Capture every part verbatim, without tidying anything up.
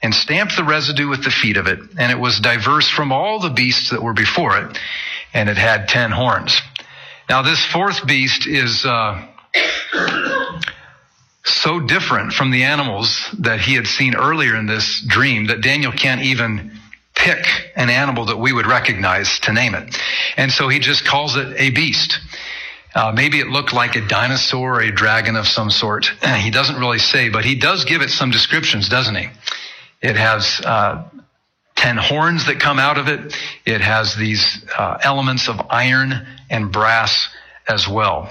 and stamped the residue with the feet of it, and it was diverse from all the beasts that were before it, and it had ten horns. Now this fourth beast is uh, so different from the animals that he had seen earlier in this dream that Daniel can't even pick an animal that we would recognize to name it. And so he just calls it a beast. Uh, maybe it looked like a dinosaur or a dragon of some sort. He doesn't really say, but he does give it some descriptions, doesn't he? It has uh, ten horns that come out of it. It has these uh, elements of iron and brass as well.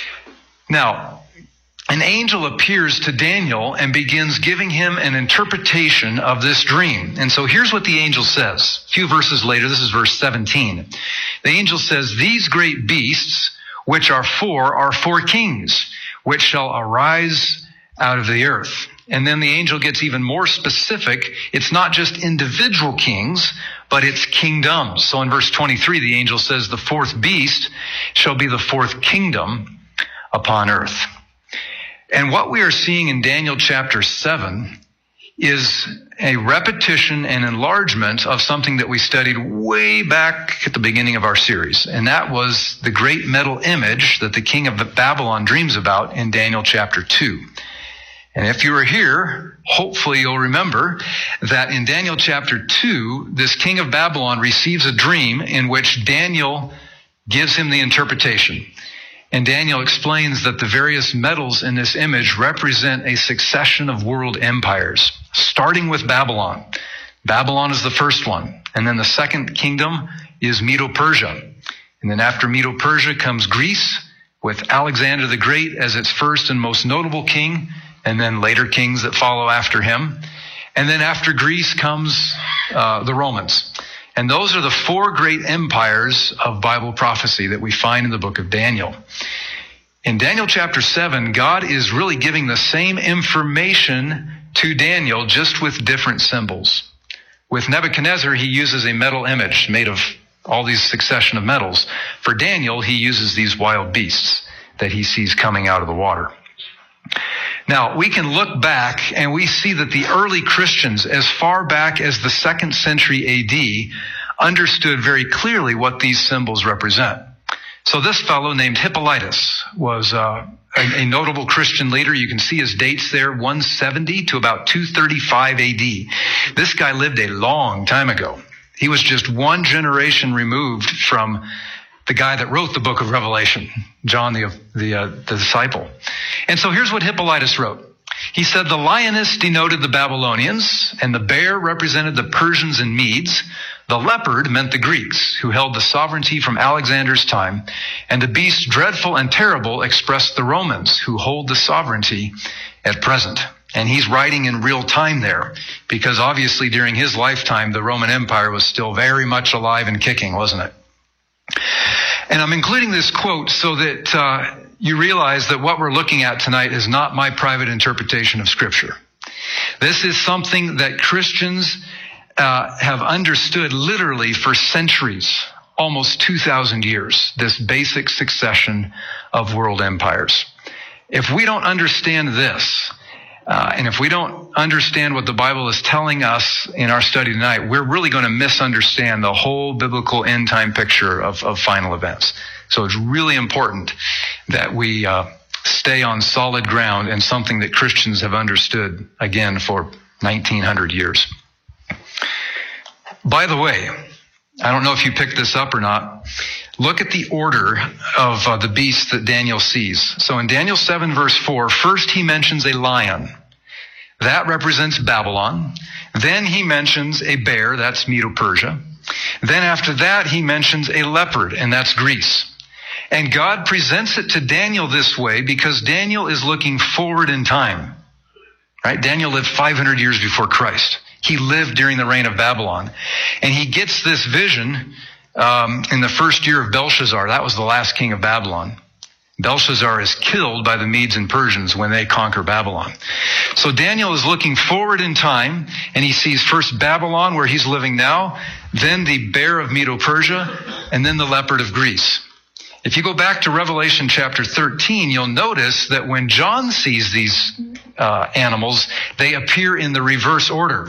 Now, an angel appears to Daniel and begins giving him an interpretation of this dream. And so here's what the angel says. A few verses later, this is verse seventeen. The angel says, "These great beasts, which are four, are four kings, which shall arise out of the earth." And then the angel gets even more specific. It's not just individual kings, but it's kingdoms. So in verse twenty-three, the angel says, "The fourth beast shall be the fourth kingdom upon earth." And what we are seeing in Daniel chapter seven is a repetition and enlargement of something that we studied way back at the beginning of our series. And that was the great metal image that the king of Babylon dreams about in Daniel chapter two. And if you were here, hopefully you'll remember that in Daniel chapter two, this king of Babylon receives a dream in which Daniel gives him the interpretation. And Daniel explains that the various metals in this image represent a succession of world empires, starting with Babylon. Babylon is the first one. And then the second kingdom is Medo-Persia. And then after Medo-Persia comes Greece, with Alexander the Great as its first and most notable king, and then later kings that follow after him. And then after Greece comes uh, the Romans. And those are the four great empires of Bible prophecy that we find in the book of Daniel. In Daniel chapter seven, God is really giving the same information to Daniel, just with different symbols. With Nebuchadnezzar, he uses a metal image made of all these succession of metals. For Daniel, he uses these wild beasts that he sees coming out of the water. Now, we can look back and we see that the early Christians, as far back as the second century A D, understood very clearly what these symbols represent. So this fellow named Hippolytus was uh, a, a notable Christian leader. You can see his dates there, one seventy to about two thirty-five A D. This guy lived a long time ago. He was just one generation removed from the guy that wrote the book of Revelation, John, the, the, uh, the disciple. And so here's what Hippolytus wrote. He said, "The lioness denoted the Babylonians, and the bear represented the Persians and Medes. The leopard meant the Greeks, who held the sovereignty from Alexander's time. And the beast dreadful and terrible expressed the Romans, who hold the sovereignty at present." And he's writing in real time there, because obviously during his lifetime, the Roman Empire was still very much alive and kicking, wasn't it? And I'm including this quote so that uh, you realize that what we're looking at tonight is not my private interpretation of Scripture. This is something that Christians uh, have understood literally for centuries, almost two thousand years, this basic succession of world empires. If we don't understand this, Uh, and if we don't understand what the Bible is telling us in our study tonight, we're really going to misunderstand the whole biblical end time picture of, of final events. So it's really important that we uh, stay on solid ground in something that Christians have understood, again, for nineteen hundred years. By the way, I don't know if you picked this up or not. Look at the order of uh, the beasts that Daniel sees. So in Daniel seven verse four, first he mentions a lion. That represents Babylon. Then he mentions a bear, that's Medo-Persia. Then after that he mentions a leopard, and that's Greece. And God presents it to Daniel this way because Daniel is looking forward in time. Right? Daniel lived five hundred years before Christ. He lived during the reign of Babylon. And he gets this vision um, in the first year of Belshazzar. That was the last king of Babylon. Belshazzar is killed by the Medes and Persians when they conquer Babylon. So Daniel is looking forward in time, and he sees first Babylon, where he's living now, then the bear of Medo-Persia, and then the leopard of Greece. If you go back to Revelation chapter thirteen, you'll notice that when John sees these uh, animals, they appear in the reverse order.